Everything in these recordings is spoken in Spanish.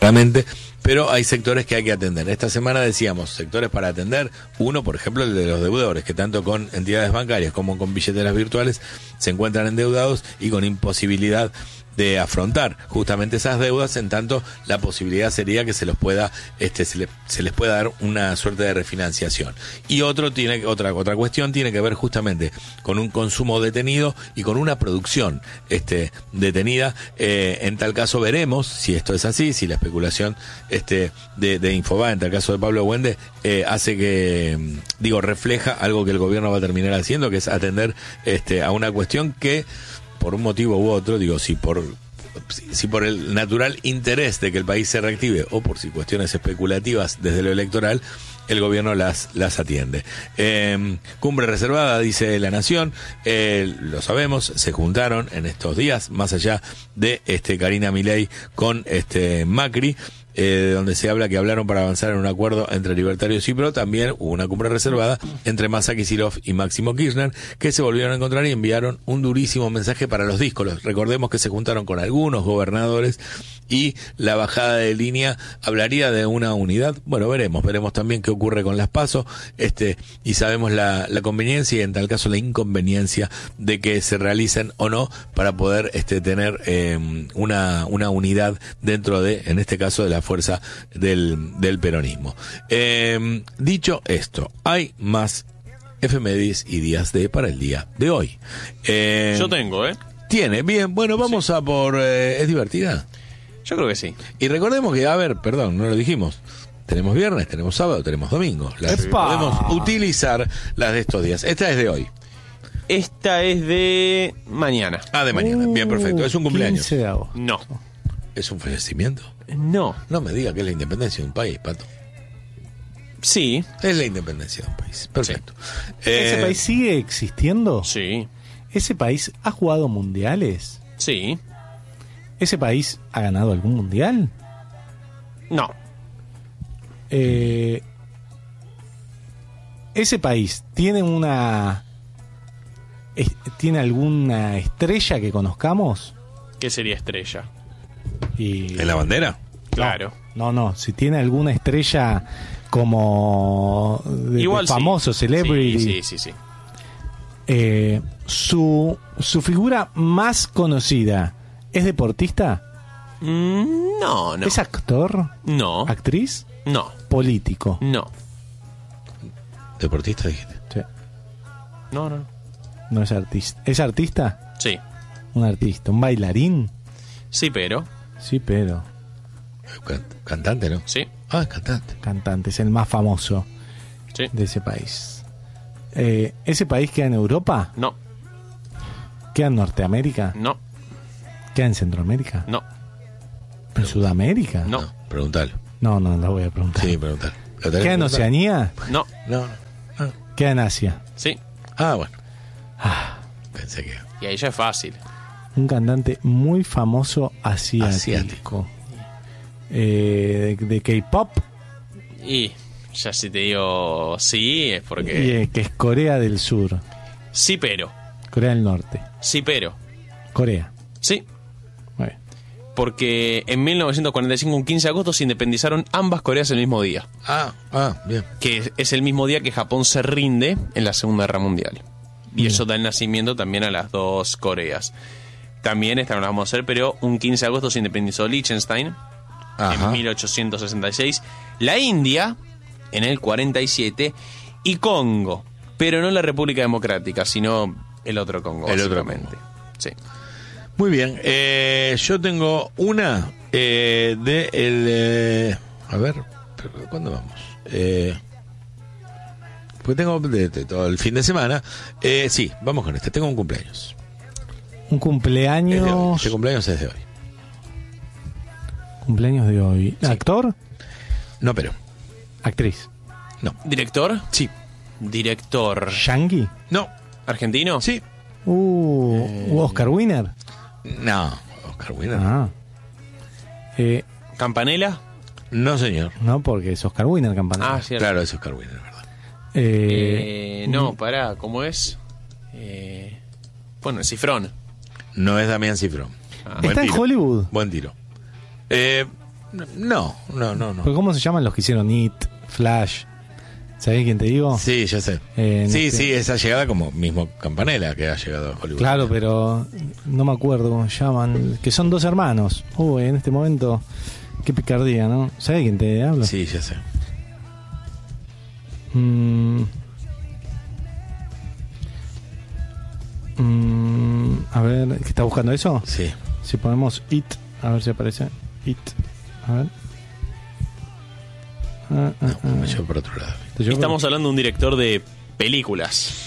claramente, pero hay sectores que hay que atender. Esta semana decíamos, sectores para atender, uno, por ejemplo, el de los deudores, que tanto con entidades bancarias como con billeteras virtuales se encuentran endeudados y con imposibilidad de afrontar justamente esas deudas, en tanto la posibilidad sería que se los pueda se les pueda dar una suerte de refinanciación. Y otra cuestión tiene que ver justamente con un consumo detenido y con una producción detenida. En tal caso veremos si esto es así, si la especulación de Infobae, en tal caso de Pablo Wende, hace que, refleja algo que el gobierno va a terminar haciendo, que es atender a una cuestión que, por un motivo u otro, si por el natural interés de que el país se reactive o por si cuestiones especulativas desde lo electoral, el gobierno las atiende. Cumbre reservada, dice La Nación, lo sabemos, se juntaron en estos días, más allá de Karina Milei con Macri, donde se habla que hablaron para avanzar en un acuerdo entre libertarios y PRO. También hubo una cumbre reservada entre Massa Kicillof y Máximo Kirchner, que se volvieron a encontrar y enviaron un durísimo mensaje para los díscolos. Recordemos que se juntaron con algunos gobernadores y la bajada de línea hablaría de una unidad. Bueno, veremos también qué ocurre con las PASO, y sabemos la conveniencia y en tal caso la inconveniencia de que se realicen o no para poder tener una unidad dentro de, en este caso, de la fuerza del peronismo. Dicho esto, hay más efemérides y días para el día de hoy. Yo tengo, Tiene, bien, bueno, vamos a por... ¿es divertida? Yo creo que sí. Y recordemos que, no lo dijimos, tenemos viernes, tenemos sábado, tenemos domingo. Podemos utilizar las de estos días. Esta es de hoy. Esta es de mañana. De mañana. Bien, perfecto. ¿Es un cumpleaños? No. ¿Es un fallecimiento? No. No me diga que es la independencia de un país, Pato. Sí. Es la independencia de un país. Perfecto. Sí. ¿Ese país sigue existiendo? Sí. ¿Ese país ha jugado mundiales? Sí. ¿Ese país ha ganado algún mundial? No. ¿Ese país tiene tiene alguna estrella que conozcamos? ¿Qué sería estrella? ¿En la bandera? Claro. No. Si tiene alguna estrella como Igual de famoso, sí. celebrity. Sí. Su figura más conocida, ¿es deportista? No. ¿Es actor? No. ¿Actriz? No. ¿Político? No. ¿Deportista dijiste? Sí. No. No es artista. ¿Es artista? Sí. Un artista. ¿Un bailarín? Sí, pero. Sí, pero. ¿Cantante, no? Sí. Es cantante. Cantante, es el más famoso de ese país. ¿Ese país queda en Europa? No. ¿Queda en Norteamérica? No. ¿Queda en Centroamérica? No. ¿En Sudamérica? No. Preguntalo. No, lo voy a preguntar. Sí, preguntalo. ¿Queda en Oceanía? No. ¿Queda en Asia? Sí. Bueno. Pensé que... Y ahí ya es fácil. Un cantante muy famoso asiático. De K-pop. Y ya si te digo sí, es porque... Y que es Corea del Sur. Sí, pero. Corea del Norte. Sí, pero. Corea. Sí. Muy bien. Porque en 1945, un 15 de agosto, se independizaron ambas Coreas el mismo día. Bien. Que es el mismo día que Japón se rinde en la Segunda Guerra Mundial. Y eso da el nacimiento también a las dos Coreas. También, esta no la vamos a hacer, pero un 15 de agosto se independizó Liechtenstein en 1866. La India en el 47 y Congo, pero no la República Democrática, sino el otro Congo, básicamente. Sí. Muy bien, yo tengo una a ver, ¿cuándo vamos? Pues tengo de todo el fin de semana. Sí, vamos con este. Tengo un cumpleaños. Un cumpleaños. Este cumpleaños es de hoy. Cumpleaños de hoy. Sí. ¿Actor? No, pero. ¿Actriz? No. ¿Director? Sí. Director. ¿Shangui? No. ¿Argentino? Sí. ¿Oscar Winner? No. Oscar Winner. ¿Campanella? No, señor. No, porque es Oscar Winner, Campanella. Cierto. Claro, es Oscar Winner, ¿verdad? No, pará, ¿cómo es? Bueno, el Cifrón. No es Damián Cifrón. ¿Está en Hollywood? Buen tiro. No. ¿Pero cómo se llaman los que hicieron It, Flash? ¿Sabés quién te digo? Sí, ya sé. Sí, esa llegada como mismo Campanella que ha llegado a Hollywood. Claro, pero no me acuerdo cómo se llaman. Que son dos hermanos. En este momento, qué picardía, ¿no? ¿Sabés quién te habla? Sí, ya sé. A ver, ¿qué está buscando eso? Sí. Si ponemos It, a ver si aparece. It, a ver. Me llevo por otro lado. Estamos hablando de un director de películas.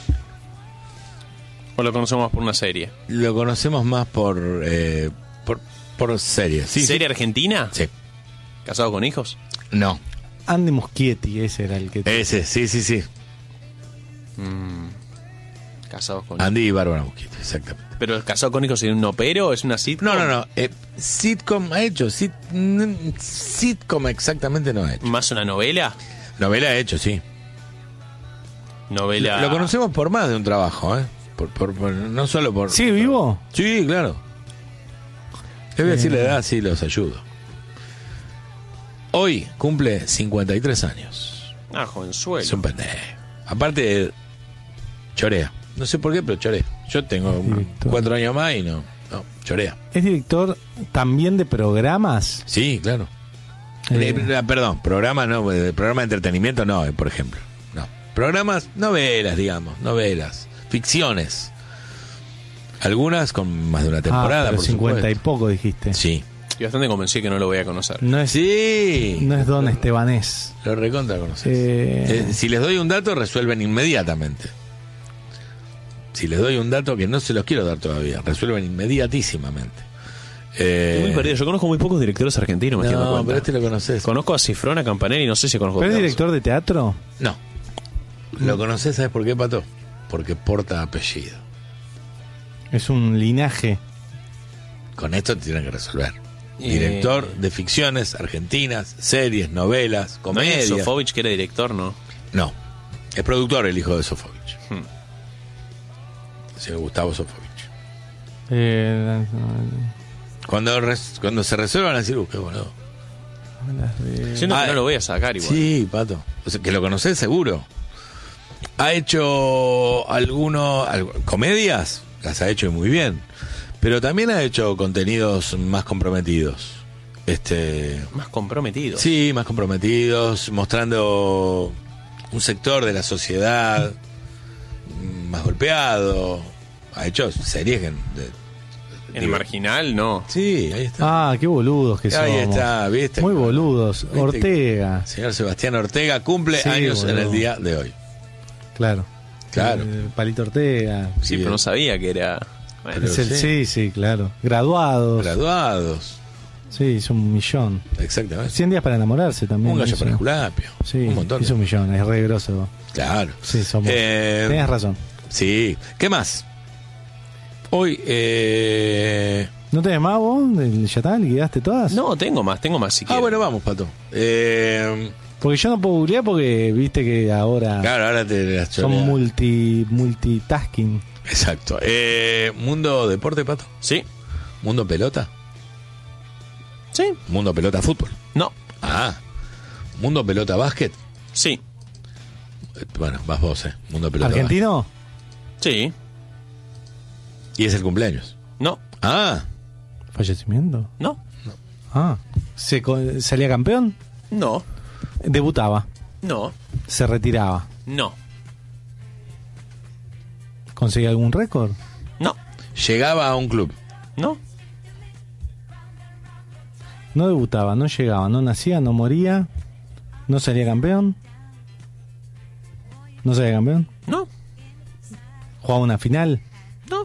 ¿O lo conocemos por una serie? Lo conocemos más por series. Sí, ¿Serie argentina? Sí. ¿Casado con hijos? No. Andy Muschietti, ese era el que... Ese, sí. Casados con Andy y Bárbara Muschietti, exactamente. ¿Pero el casado con hijos es un opero? ¿Es una sitcom? No. Sitcom ha hecho. Sitcom exactamente no ha hecho. ¿Más una novela? Novela ha hecho, sí. Novela... Lo conocemos por más de un trabajo, ¿eh? No solo por... ¿Sí, vivo? Sí, claro. Le voy a decir la edad, sí, los ayudo. Hoy cumple 53 años. Jovenzuelo. Es un pendejo. Aparte, chorea. No sé por qué, pero chorea. Yo tengo 4 años más y no, chorea. ¿Es director también de programas? Sí, claro. Perdón, programa de entretenimiento no, por ejemplo. No. Programas, novelas, ficciones. Algunas con más de una temporada, pero por 50 supuesto. y poco dijiste. Sí. Estoy bastante convencido que no lo voy a conocer. No es, Sí. no es Don Estebanés. Lo recontra conoces. Si les doy un dato, resuelven inmediatamente. Si les doy un dato que no se los quiero dar todavía, resuelven inmediatísimamente. Estoy muy perdido. Yo conozco muy pocos directores argentinos, me estoy dando No, cuenta. pero este lo conoces. Conozco a Cifrón, a Campanelli, no sé si conozco ¿Pero es otros. director de teatro? No. ¿Lo conoces? ¿Sabes por qué, Pato? Porque porta apellido. Es un linaje. Con esto tienen que resolver. Director de ficciones argentinas, series, novelas, ¿No es comedias. Sofovich que era director, no? No. Es productor el hijo de Sofovich. El señor Gustavo Sofovich. Cuando se resuelvan a decir, qué boludo. Siento que no lo voy a sacar igual. Sí, Pato. O sea, que lo conocés seguro. Ha hecho comedias, las ha hecho y muy bien. Pero también ha hecho contenidos más comprometidos. Más comprometido. Sí, más comprometidos, mostrando un sector de la sociedad más golpeado. Ha hecho series En el Marginal, no. Sí, ahí está. Qué boludos que somos. Ahí está, ¿viste? Muy boludos. ¿Viste? Ortega. Señor Sebastián Ortega cumple Sí, años boludo. en el día de hoy. Claro. Claro. Palito Ortega. Sí, pero no sabía que era... Bueno, Pero Sí, claro. Graduados. Graduados. Sí, hizo 1.000.000. Exactamente. 100 días para enamorarse también. Un gallo hizo. para Esculapio. Sí, Un montón. hizo 1.000.000. Es re grosso. Claro. Sí, somos. Tenías razón. Sí. ¿Qué más? Hoy, ¿No tenés más vos? ¿Ya está? ¿Liquidaste todas? No, tengo más si quieres. bueno, vamos, Pato. Porque yo no puedo googlear porque viste que ahora Claro, ahora te las son choreas. multitasking. Exacto. Mundo deporte, Pato. Sí. Mundo pelota. Sí. Mundo pelota fútbol. No. Mundo pelota básquet. Sí. Bueno, vas vos, Mundo pelota ¿Argentino? Sí. básquet. Y es el cumpleaños. No. ¿Fallecimiento? No. ¿Salía campeón? No. Debutaba. No. Se retiraba. No. ¿Conseguía algún récord? No. Llegaba a un club. No. No debutaba, no llegaba, no nacía, no moría. ¿No salía campeón? ¿No salía campeón? No. ¿Jugaba una final? No.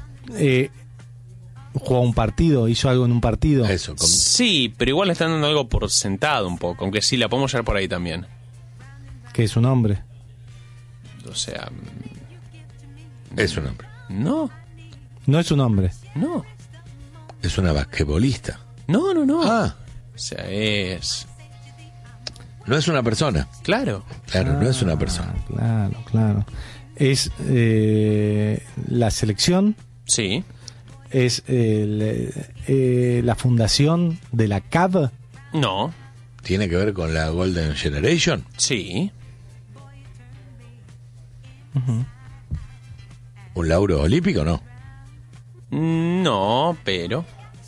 ¿Jugaba un partido? ¿Hizo algo en un partido? Eso. Sí, pero igual le están dando algo por sentado un poco, aunque sí, la podemos llevar por ahí también. ¿Qué es su nombre? O sea... Es un hombre. No. No es su nombre. No. Es una basquetbolista. No. Ah, O sea, es... no es una persona. Claro. Claro, no es una persona. Claro. Es la selección, Sí. es la fundación de la CAV. No. ¿Tiene que ver con la Golden Generation? Sí. ¿Un lauro olímpico? No. No, pero...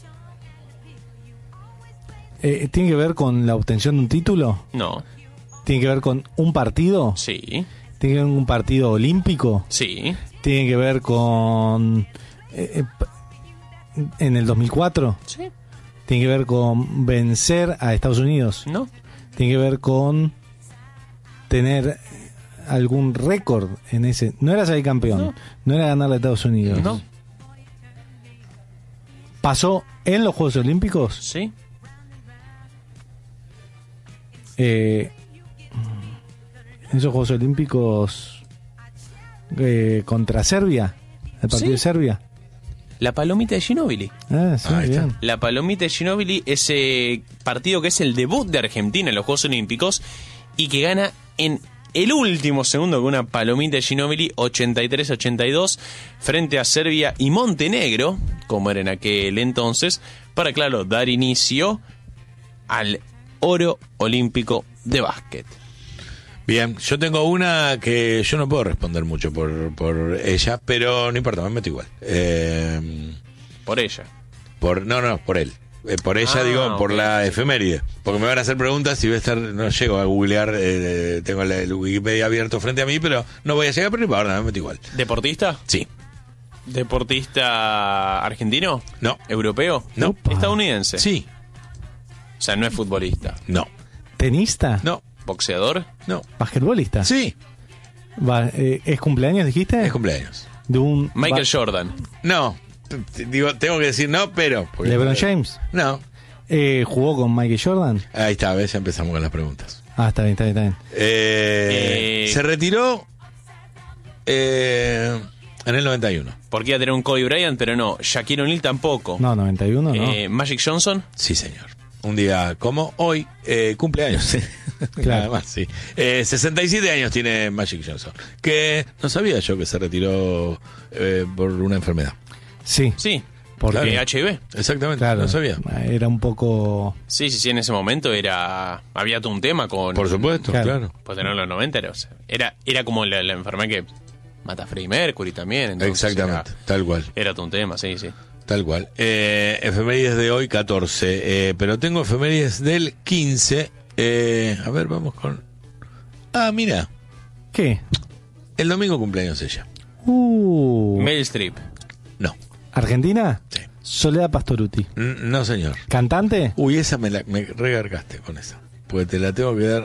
¿Tiene que ver con la obtención de un título? No. ¿Tiene que ver con un partido? Sí. ¿Tiene que ver con un partido olímpico? Sí. ¿Tiene que ver con... en el 2004? Sí. ¿Tiene que ver con vencer a Estados Unidos? No. ¿Tiene que ver con tener algún récord en ese? No era salir campeón, no era ganarle a Estados Unidos. No. ¿Pasó en los Juegos Olímpicos? Sí. En esos Juegos Olímpicos contra Serbia, el partido Sí. de Serbia. La palomita de Ginóbili. Ah, sí, Ahí está. bien. La palomita de Ginóbili, ese partido que es el debut de Argentina en los Juegos Olímpicos y que gana en el último segundo con una palomita de Ginóbili 83-82 frente a Serbia y Montenegro, como era en aquel entonces, para, claro, dar inicio al oro olímpico de básquet. Bien, yo tengo una que yo no puedo responder mucho por ella, pero no importa, me meto igual. Por ella. Por él. Por ella, digo, por ok. la efeméride. Porque me van a hacer preguntas y voy a estar, no llego a googlear, tengo el Wikipedia abierto frente a mí, pero no voy a llegar, pero no importa, me meto igual. ¿Deportista? Sí. ¿Deportista argentino? No. ¿Europeo? No. Upa. ¿Estadounidense? Sí. O sea, no es futbolista. No. ¿Tenista? No. ¿Boxeador? No. ¿Basquetbolista? Sí. ¿Es cumpleaños, dijiste? Es cumpleaños. De un Michael Jordan. No. Digo, tengo que decir no, pero... porque- LeBron James. No. ¿Jugó con Michael Jordan? Ahí está, a ver, ya empezamos con las preguntas. Ah, está bien, está bien, está bien. Se retiró en el 91. Porque iba a tener un Kobe Bryant, pero no. Shaquille O'Neal tampoco. No, 91 no. Magic Johnson. Sí, señor. Un día como hoy, cumpleaños. Claro. Nada más, sí. 67 años tiene Magic Johnson. Que no sabía yo que se retiró por una enfermedad. Sí, Sí. ¿Por Porque qué? HIV. Exactamente, claro. no sabía. Era un poco... Sí, en ese momento había todo un tema con... Por supuesto, Claro. claro. Pues tener los 90 era como la enfermedad que mata a Freddie Mercury también. Entonces Exactamente, tal cual. Era todo un tema, sí. Tal cual. Efemérides de hoy, 14. Pero tengo efemérides del 15. A ver, vamos con... Ah, mira. ¿Qué? El domingo cumpleaños ella. Meryl Streep. No. ¿Argentina? Sí. Soledad Pastoruti. No, señor. ¿Cantante? Uy, esa me regargaste con esa. Porque te la tengo que dar...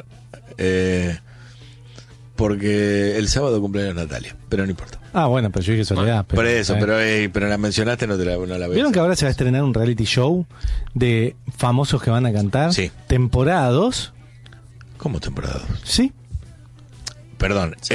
porque el sábado cumpleaños Natalia. Pero no importa. Ah, bueno, pero yo dije Soledad. Por eso, ¿sabes? pero la mencionaste, no la voy a ¿Vieron que ahora se va a estrenar un reality show de famosos que van a cantar? Sí. Temporada 2. ¿Cómo temporada 2? ¿Sí? Perdón. Sí.